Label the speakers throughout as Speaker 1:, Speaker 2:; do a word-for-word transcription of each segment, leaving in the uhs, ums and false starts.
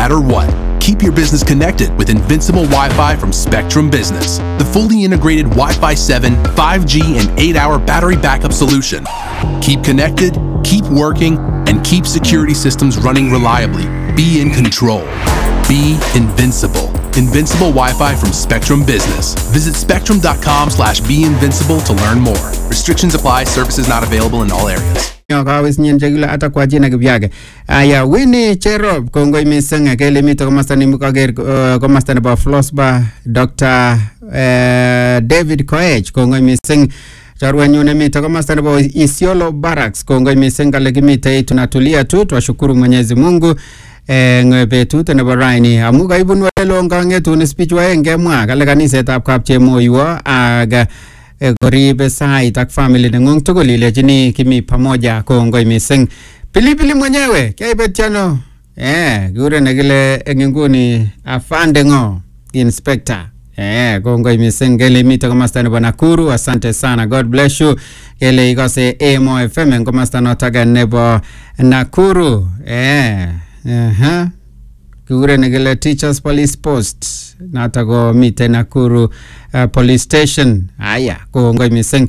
Speaker 1: matter what. Keep your business connected with Invincible Wi-Fi from Spectrum Business, the fully integrated Wi-Fi seven, five G, and eight hour battery backup solution. Keep connected, keep working, and keep security systems running reliably. Be in control. Be invincible. Invincible Wi-Fi from Spectrum Business. Visit spectrum.com slash be invincible to learn more. Restrictions apply. Services not available in all areas.
Speaker 2: Kawis nyen jagula ata kwa jina kibyage. Aya Winnie Cherop kongoi miseng kele mito komasta ni mukager komasta ni ba Flossba Doctor David Koech kongoi miseng charwa nyune mito komasta ni ba Isiolo Barracks kongoi miseng kale kimite tunatulia tu twashukuru Mwenyezi Mungu ngwe tu tena baraini amuga ibun walo ngange tu ni speech wa ngemwa kale kanisetab kapchemoywo aga koribe sait ak family nengung tugul ilechini kimi pamoja kongoi mising. Pilipili mwenyewe kiaibet chano eh gure negile enginguni afande ngo inspector eh kongoi mising gele mito komasta nebo Nakuru. Asante sana, God bless you. Gele igose Emo F M komasta notaga nebo Nakuru eh aha gure negile Teachers Police Post natago mite Nakuru uh, Police Station. Aya kongoi mising.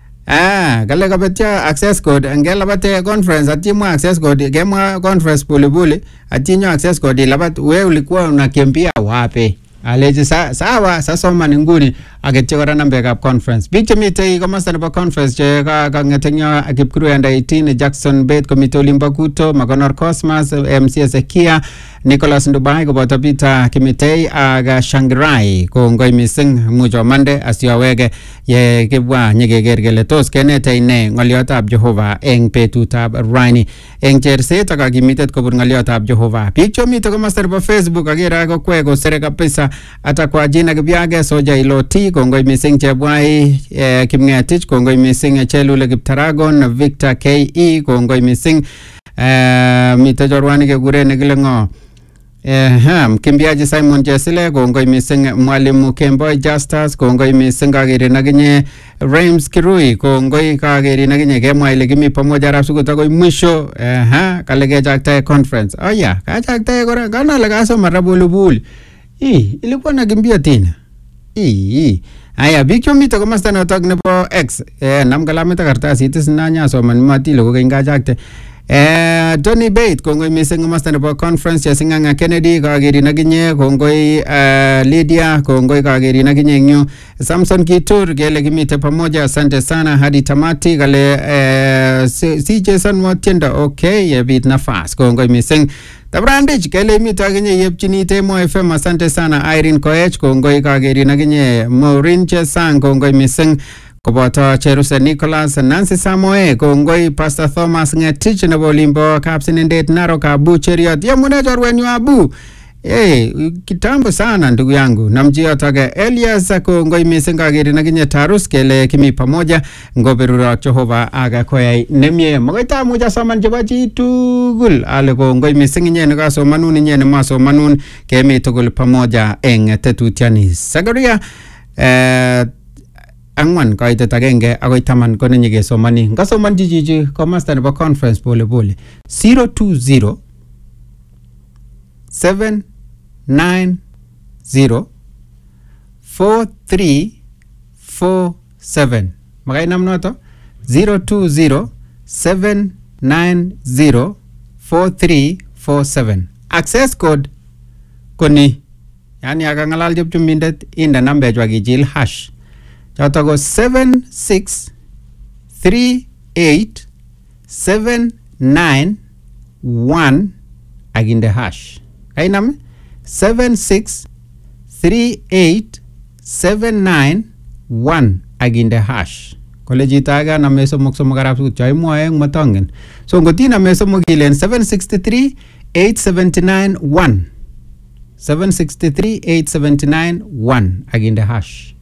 Speaker 2: Ah gale kabetia access code ngela bate conference atimwa access code gemwa conference pole pole atinyo access code labat wewe ulikuwa unakimbia wapi aleje sa sawa sasa mani nguni akechora nambe ka conference biche mite komasta nebo conference che ka kangetenya akipkuru anda eighteen Jackson Bed Committee Limbakuto Magonor Cosmas M C Ezekia Nicholas Ndubai koboto Peter Kimitei aga Shangrai kongoi mising mucho mande asiawege ye kibwa nyegeger gele tos kenete ine ngoliotab Jehova eng betutab raini eng cherset aga kimitet kobur ngoliotab Jehova. Bicho mite komasta nebo Facebook agira ko kwego sere kabisa ata kwa jina kibyage soja iloti kongoi mising chebwai eh, Kimngetich kongoi mising Chelule Kiptaragon Victor K E kongoi mising eh, mite jorwani ke gure negile ngo eh ha Kimbiaji Simon Jesile kongoi mising Mwalimu Kemboy Justus kongoi mising kageri naginye Rames Kirui kongoi kageri naginye kemwa ile kimi pamoja rafu kutako mwisho eh ha kalege jakta conference. Oh yeah kajakta kora kana lagaso marabulubul ii ilikuwa nakimbia tena ii aya bicho mito komasta notok nebo X eh namgalamita kartasi itis nanya soman matilo ko kingajakte eh Tony Bate kongoi mising komasta nebo conference ya Sing'ang'a Kennedy kageri naginye kongoi uh, Lydia kongoi kageri naginye nyu Samson Kitur gele kimite pamoja. Asante sana hadi tamati gale eh, C J San Motienda okay ye bit nafas kongoi mising Tabrandich kele mito aginye yepchini Temo F M. Asante sana Irene Koech kongoi kageri naginye Maureen Chesang kongoi mising koboto Cheruse Nicholas Nancy Samoe kongoi Pastor Thomas Ngetich nebo Limbo Kapsinendet Narok Abu Cheriot yamune jorwenyu Abu eh kitambo sana ndugu yangu namjia taga Elias kongoi mising kageri naginye Tarus kele kimi pamoja ngoberura Jehova aga koyai nemye mogoita muja soman jeba chitugul ale kongoi mising nyene ka somanun nyene ma somanun kemi tugul pamoja eng tetutiani Sagaria eh angwan kaitet agenge agoi taman kono nyige somani ngasoman jijiji komasta nebo conference pole pole zero two zero seven nine zero four three four seven magai namnoto zero two zero seven nine zero four three four seven. Access code koni yani akangalal jepchumindet inda nambe jwa gijil hash Chatago seven six three eight seven nine one agin the hash. Kay nam seven six three eight seven nine one agin the hash. College taga na meso mokso magarap su chay mo ayang matongen. So ngoti na meso mogilen seven six three eight seven nine one seven six three eight seven nine one agin the hash.